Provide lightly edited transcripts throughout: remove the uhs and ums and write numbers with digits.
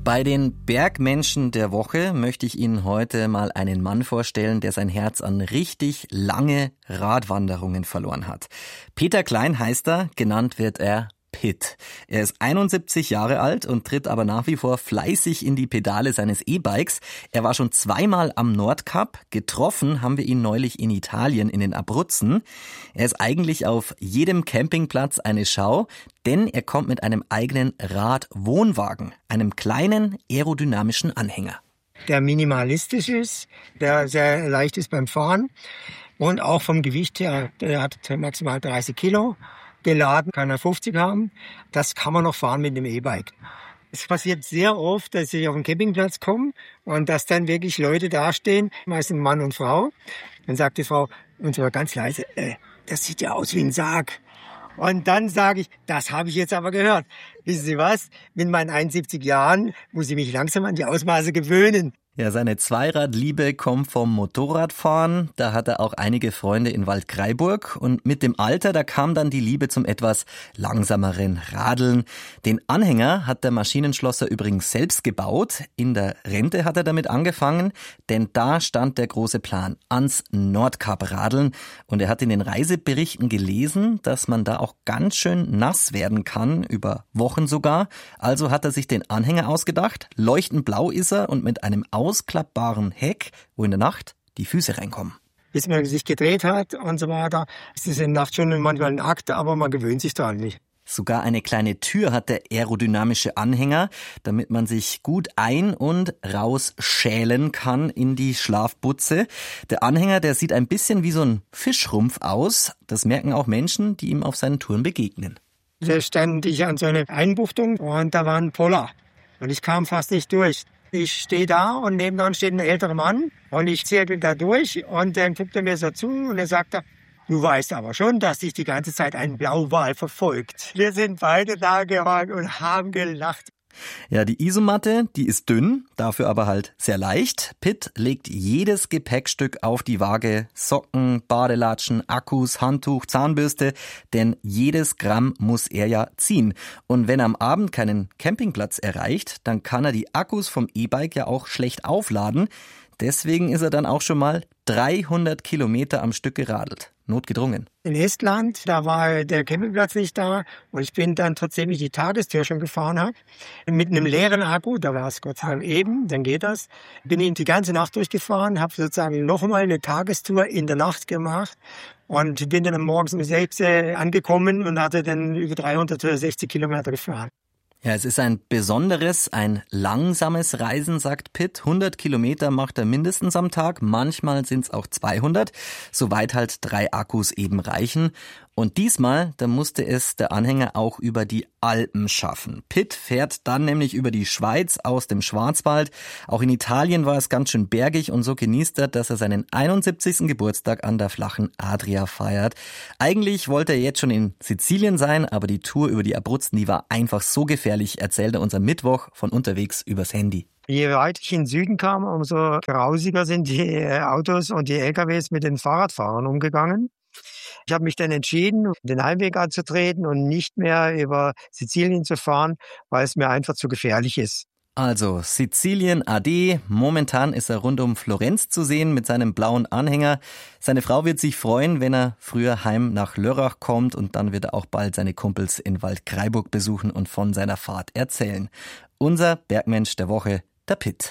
Bei den Bergmenschen der Woche möchte ich Ihnen heute mal einen Mann vorstellen, der sein Herz an richtig lange Radwanderungen verloren hat. Peter Klein heißt er, genannt wird er Pitt. Er ist 71 Jahre alt und tritt aber nach wie vor fleißig in die Pedale seines E-Bikes. Er war schon zweimal am Nordkap. Getroffen haben wir ihn neulich in Italien in den Abruzzen. Er ist eigentlich auf jedem Campingplatz eine Schau, denn er kommt mit einem eigenen Radwohnwagen, einem kleinen aerodynamischen Anhänger. Der minimalistisch ist, der sehr leicht ist beim Fahren und auch vom Gewicht her, der hat maximal 30 Kilo. Geladen kann er 50 haben. Das kann man noch fahren mit dem E-Bike. Es passiert sehr oft, dass ich auf den Campingplatz komme und dass dann wirklich Leute dastehen, meistens Mann und Frau. Dann sagt die Frau, und zwar ganz leise, das sieht ja aus wie ein Sarg. Und dann sage ich, das habe ich jetzt aber gehört. Wissen Sie was? Mit meinen 71 Jahren muss ich mich langsam an die Ausmaße gewöhnen. Ja, seine Zweiradliebe kommt vom Motorradfahren. Da hat er auch einige Freunde in Waldkraiburg. Und mit dem Alter, da kam dann die Liebe zum etwas langsameren Radeln. Den Anhänger hat der Maschinenschlosser übrigens selbst gebaut. In der Rente hat er damit angefangen, denn da stand der große Plan, ans Nordkap radeln. Und er hat in den Reiseberichten gelesen, dass man da auch ganz schön nass werden kann, über Wochen sogar. Also hat er sich den Anhänger ausgedacht. Leuchtend blau ist er und mit einem ausklappbaren Heck, wo in der Nacht die Füße reinkommen. Bis man sich gedreht hat und so weiter, ist es in der Nacht schon manchmal ein Akt, aber man gewöhnt sich daran nicht. Sogar eine kleine Tür hat der aerodynamische Anhänger, damit man sich gut ein- und rausschälen kann in die Schlafbutze. Der Anhänger, der sieht ein bisschen wie so ein Fischrumpf aus. Das merken auch Menschen, die ihm auf seinen Touren begegnen. Da stand ich an so einer Einbuchtung und da war ein Poller. Und ich kam fast nicht durch. Ich stehe da und nebenan steht ein älterer Mann und ich zirkel da durch und dann guckt er mir so zu und er sagt, du weißt aber schon, dass dich die ganze Zeit ein Blauwal verfolgt. Wir sind beide da gehockt und haben gelacht. Ja, die Isomatte, die ist dünn, dafür aber halt sehr leicht. Pitt legt jedes Gepäckstück auf die Waage. Socken, Badelatschen, Akkus, Handtuch, Zahnbürste. Denn jedes Gramm muss er ja ziehen. Und wenn er am Abend keinen Campingplatz erreicht, dann kann er die Akkus vom E-Bike ja auch schlecht aufladen. Deswegen ist er dann auch schon mal 300 Kilometer am Stück geradelt. Notgedrungen. In Estland, da war der Campingplatz nicht da und ich bin dann trotzdem die Tagestour schon gefahren habe. Mit einem leeren Akku, da war es Gott sei Dank eben, dann geht das. Bin ich die ganze Nacht durchgefahren, habe sozusagen nochmal eine Tagestour in der Nacht gemacht und bin dann morgens um 6 angekommen und hatte dann über 360 Kilometer gefahren. Ja, es ist ein besonderes, ein langsames Reisen, sagt Pitt. 100 Kilometer macht er mindestens am Tag, manchmal sind es auch 200, soweit halt 3 Akkus eben reichen. Und diesmal, da musste es der Anhänger auch über die Alpen schaffen. Pitt fährt dann nämlich über die Schweiz aus dem Schwarzwald. Auch in Italien war es ganz schön bergig und so genießt er, dass er seinen 71. Geburtstag an der flachen Adria feiert. Eigentlich wollte er jetzt schon in Sizilien sein, aber die Tour über die Abruzzen, die war einfach so gefährlich, erzählt er uns am Mittwoch von unterwegs übers Handy. Je weiter ich in den Süden kam, umso grausiger sind die Autos und die LKWs mit den Fahrradfahrern umgegangen. Ich habe mich dann entschieden, den Heimweg anzutreten und nicht mehr über Sizilien zu fahren, weil es mir einfach zu gefährlich ist. Also Sizilien ade, momentan ist er rund um Florenz zu sehen mit seinem blauen Anhänger. Seine Frau wird sich freuen, wenn er früher heim nach Lörrach kommt und dann wird er auch bald seine Kumpels in Waldkraiburg besuchen und von seiner Fahrt erzählen. Unser Bergmensch der Woche, der Pitt.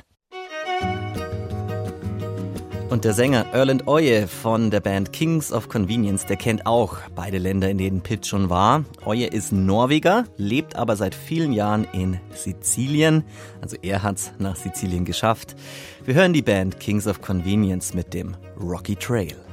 Und der Sänger Erlend Øye von der Band Kings of Convenience, der kennt auch beide Länder, in denen Pitt schon war. Øye ist Norweger, lebt aber seit vielen Jahren in Sizilien. Also er hat's nach Sizilien geschafft. Wir hören die Band Kings of Convenience mit dem Rocky Trail.